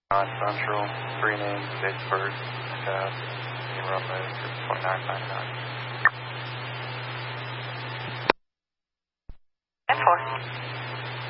Central, 3 names, date of birth, runway 2999. 10-4.